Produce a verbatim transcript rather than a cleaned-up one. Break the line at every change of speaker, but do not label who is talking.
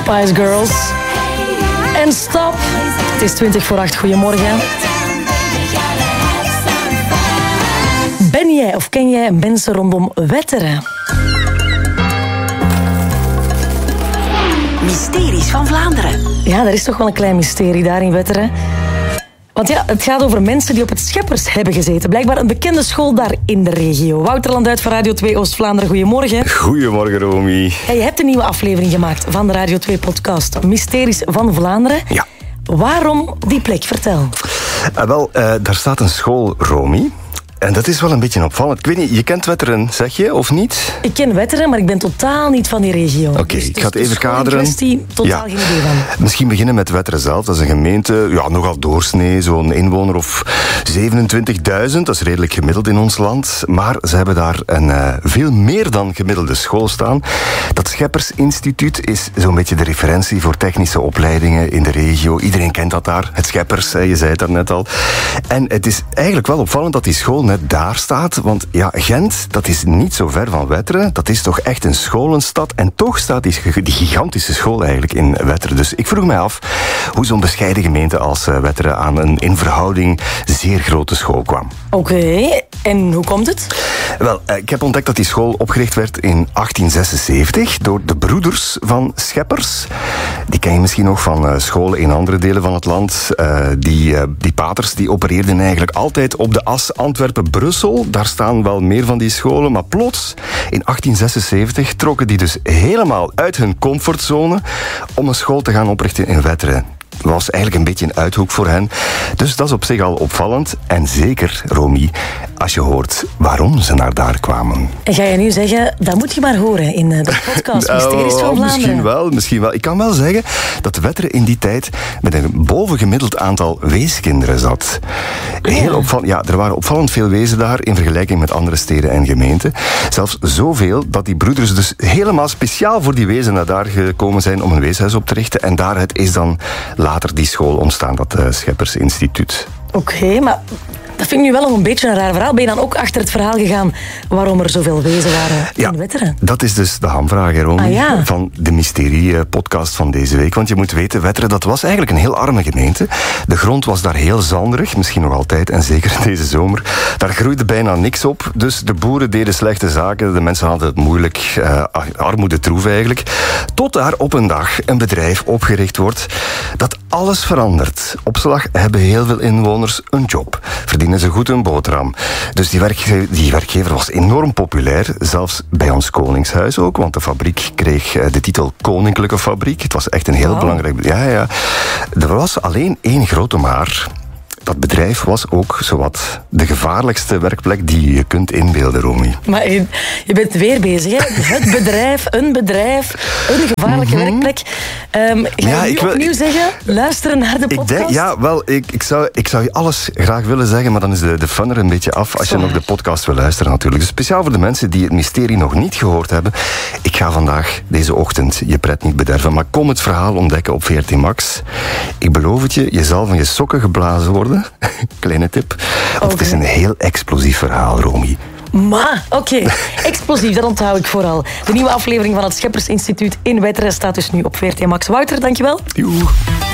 Spice Girls. En stop. Het is twintig voor acht. Goedemorgen. Ben jij of ken jij mensen rondom Wetteren?
Mysteries van Vlaanderen.
Ja, er is toch wel een klein mysterie daar in Wetteren. Want ja, het gaat over mensen die op het Scheppers hebben gezeten. Blijkbaar een bekende school daar in de regio. Wouter Landuit van Radio twee Oost-Vlaanderen, goedemorgen.
Goedemorgen, Romy.
Ja, je hebt een nieuwe aflevering gemaakt van de Radio twee-podcast Mysteries van Vlaanderen.
Ja.
Waarom die plek? Vertel.
Uh, wel, uh, daar staat een school, Romy. En dat is wel een beetje opvallend. Ik weet niet, je kent Wetteren, zeg je, of niet?
Ik ken Wetteren, maar ik ben totaal niet van die regio.
Oké, okay,
dus,
ik ga het
dus
even kaderen.
Kwestie, totaal
ja.
geen idee van.
Misschien beginnen met Wetteren zelf. Dat is een gemeente, ja, nogal doorsnee, zo'n inwoner of zevenentwintigduizend. Dat is redelijk gemiddeld in ons land. Maar ze hebben daar een uh, veel meer dan gemiddelde school staan. Dat Scheppers Instituut is zo'n beetje de referentie voor technische opleidingen in de regio. Iedereen kent dat daar, het Scheppers, hè, je zei het daarnet al. En het is eigenlijk wel opvallend dat die school net daar staat, want ja, Gent, dat is niet zo ver van Wetteren. Dat is toch echt een scholenstad. En toch staat die, die gigantische school eigenlijk in Wetteren. Dus ik vroeg mij af hoe zo'n bescheiden gemeente als uh, Wetteren aan een in verhouding zeer grote school kwam.
Oké, okay. En hoe komt het?
Wel, uh, ik heb ontdekt dat die school opgericht werd in achttien zesenzeventig door de broeders van Scheppers. Die ken je misschien nog van uh, scholen in andere delen van het land. Uh, die, uh, die paters die opereerden eigenlijk altijd op de as Antwerpen-Brussel. Daar staan wel meer van die scholen, maar plots in achttien zesenzeventig trokken die dus helemaal uit hun comfortzone om een school te gaan oprichten in Wetteren. Dat was eigenlijk een beetje een uithoek voor hen. Dus dat is op zich al opvallend. En zeker, Romy, als je hoort waarom ze naar daar kwamen.
En ga je nu zeggen, dat moet je maar horen in de podcast Mysteries van Vlaanderen?
Misschien wel, misschien wel. Ik kan wel zeggen dat Wetteren in die tijd met een bovengemiddeld aantal weeskinderen zat. Heel
ja.
opvallend, ja, er waren opvallend veel wezen daar in vergelijking met andere steden en gemeenten. Zelfs zoveel dat die broeders dus helemaal speciaal voor die wezen naar daar gekomen zijn om een weeshuis op te richten. En daaruit is dan later die school ontstaan, dat uh, Scheppers Instituut.
Oké, okay, maar dat vind ik nu wel nog een beetje een raar verhaal. Ben je dan ook achter het verhaal gegaan waarom er zoveel wezen waren
ja,
in Wetteren?
Dat is dus de hamvraag, Romy,
ah, ja.
van de mysterie-podcast van deze week. Want je moet weten, Wetteren, dat was eigenlijk een heel arme gemeente. De grond was daar heel zanderig, misschien nog altijd, en zeker deze zomer. Daar groeide bijna niks op, dus de boeren deden slechte zaken. De mensen hadden het moeilijk, uh, armoede troef eigenlijk. Tot daar op een dag een bedrijf opgericht wordt dat alles verandert. Op slag hebben heel veel inwoners een job. Verdienen ze goed hun boterham. Dus die werkgever, die werkgever was enorm populair. Zelfs bij ons Koningshuis ook. Want de fabriek kreeg de titel Koninklijke Fabriek. Het was echt een heel wow. belangrijk... Ja, ja. Er was alleen één grote maar. Dat bedrijf was ook zowat de gevaarlijkste werkplek die je kunt inbeelden, Romy.
Maar je, je bent weer bezig, hè? Het bedrijf, een bedrijf, een gevaarlijke mm-hmm. werkplek. Um, ga
ja,
je nu
ik wil,
opnieuw zeggen, luisteren naar de podcast?
Ik denk, ja, wel, ik, ik, zou, ik zou je alles graag willen zeggen, maar dan is de, de fun er een beetje af als Sorry. je nog de podcast wil luisteren natuurlijk. Dus speciaal voor de mensen die het mysterie nog niet gehoord hebben. Ik ga vandaag, deze ochtend, je pret niet bederven, maar kom het verhaal ontdekken op V R T Max. Ik beloof het je, je zal van je sokken geblazen worden. Kleine tip. Want okay. het is een heel explosief verhaal, Romy.
Maar, oké. Okay. Explosief, dat onthoud ik vooral. De nieuwe aflevering van het Scheppers Instituut in Wetteren staat dus nu op V R T Max. Wouter, dankjewel.
Joe.